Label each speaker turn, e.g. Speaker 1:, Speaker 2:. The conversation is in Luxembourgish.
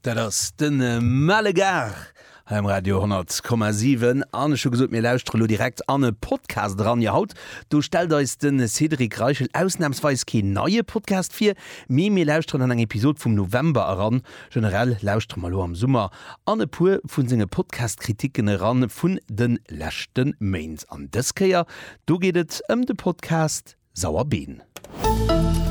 Speaker 1: Dat ass den Malegar am Radio 10,7 an schon gesot mir lausstrelo direkt an e Podcast dran ja haut. Du stellt eus den Cedric Reichel ausnahmsweis ke neue Podcast fir mir lausstren an eng Episode vum November heran. Generell lauscht mal am Summer an e pur vun senge Podcast-Kritiken ran vun den lächten Mains an Deskeier. Du gehtt de Podcast Sauerbean.